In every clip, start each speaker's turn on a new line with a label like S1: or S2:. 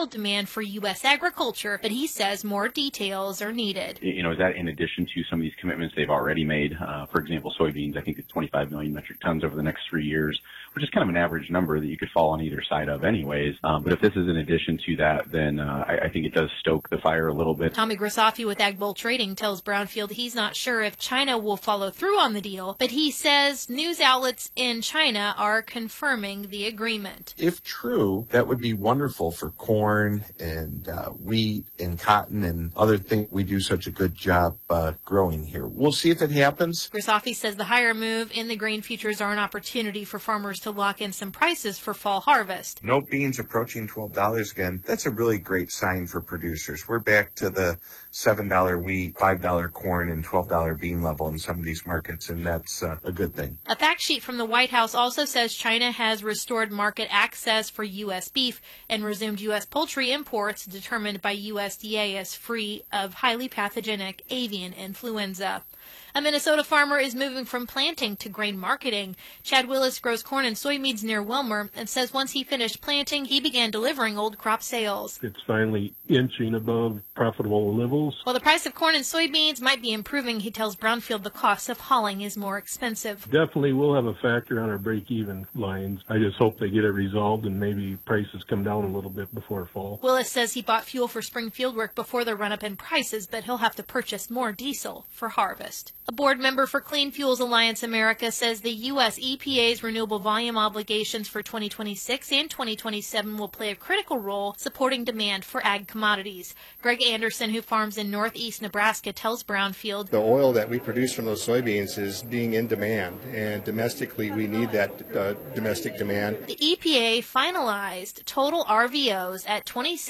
S1: regional demand for U.S. agriculture, but he says more details are needed.
S2: Is that in addition to some of these commitments they've already made? For example, soybeans, I think it's 25 million metric tons over the next 3 years, which is kind of an average number that you could fall on either side of anyways. But if this is in addition to that, then I think it does stoke the fire a little bit.
S1: Tommy Grisafi with AgBull Trading tells Brownfield he's not sure if China will follow through on the deal, but he says news outlets in China are confirming the agreement.
S3: If true, that would be wonderful for corn and wheat and cotton and other things we do such a good job growing here. We'll see if it happens.
S1: Grisafi says the higher move in the grain futures are an opportunity for farmers to lock in some prices for fall harvest.
S3: No beans approaching $12 again. That's a really great sign for producers. We're back to the $7 wheat, $5 corn, and $12 bean level in some of these markets, and that's a good thing.
S1: A fact sheet from the White House also says China has restored market access for U.S. beef and resumed U.S. poultry imports determined by USDA as free of highly pathogenic avian influenza. A Minnesota farmer is moving from planting to grain marketing. Chad Willis grows corn and soybeans near Wilmer and says once he finished planting, he began delivering old crop sales.
S4: It's finally inching above profitable levels.
S1: While the price of corn and soybeans might be improving, he tells Brownfield the cost of hauling is more expensive.
S4: Definitely will have a factor on our break-even lines. I just hope they get it resolved and maybe prices come down a little bit before fall.
S1: Willis says he bought fuel for spring field work before the run-up in prices, but he'll have to purchase more diesel for harvest. A board member for Clean Fuels Alliance America says the U.S. EPA's renewable volume obligations for 2026 and 2027 will play a critical role supporting demand for ag commodities. Greg Anderson, who farms in northeast Nebraska, tells Brownfield
S5: the oil that we produce from those soybeans is being in demand, and domestically we need that domestic demand.
S1: The EPA finalized total RVOs at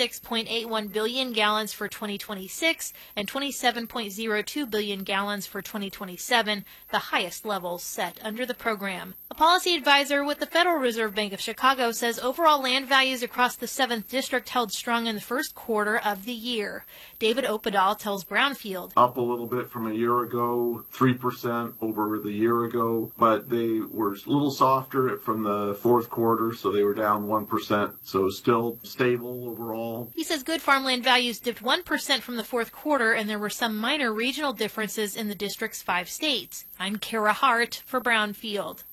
S1: 26.81 billion gallons for 2026 and 27.02 billion gallons for 2027, the highest levels set under the program. A policy advisor with the Federal Reserve Bank of Chicago says overall land values across the 7th District held strong in the first quarter of the year. David Opedal tells Brownfield.
S6: Up a little bit from a year ago, 3% over the year ago, but they were a little softer from the fourth quarter, so they were down 1%, so still stable overall.
S1: He says good farmland values dipped 1% from the fourth quarter, and there were some minor regional differences in the district's 5 states. I'm Kara Hart for Brownfield.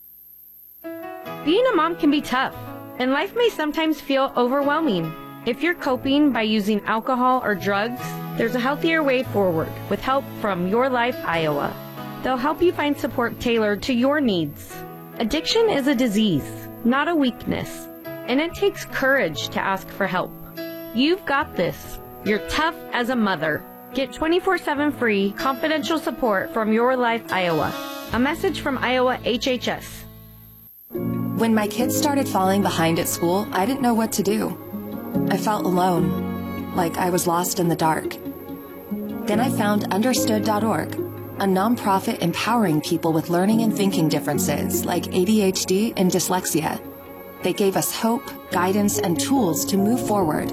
S7: Being a mom can be tough, and life may sometimes feel overwhelming. If you're coping by using alcohol or drugs, there's a healthier way forward with help from Your Life Iowa. They'll help you find support tailored to your needs. Addiction is a disease, not a weakness, and it takes courage to ask for help. You've got this. You're tough as a mother. Get 24/7 free confidential support from Your Life Iowa. A message from Iowa HHS.
S8: When my kids started falling behind at school, I didn't know what to do. I felt alone, like I was lost in the dark. Then I found Understood.org, a nonprofit empowering people with learning and thinking differences like ADHD and dyslexia. They gave us hope, guidance, and tools to move forward.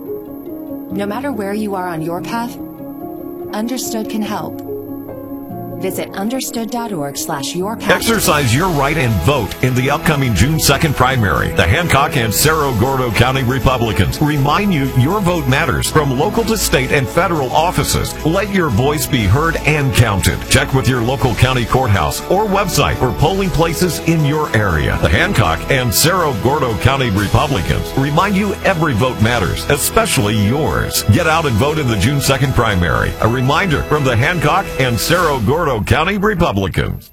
S8: No matter where you are on your path, Understood can help. Visit understood.org/yourpath.
S9: Exercise your right and vote in the upcoming June 2nd primary. The Hancock and Cerro Gordo County Republicans remind you your vote matters from local to state and federal offices. Let your voice be heard and counted. Check with your local county courthouse or website for polling places in your area. The Hancock and Cerro Gordo County Republicans remind you every vote matters, especially yours. Get out and vote in the June 2nd primary. A reminder from the Hancock and Cerro Gordo County Republicans.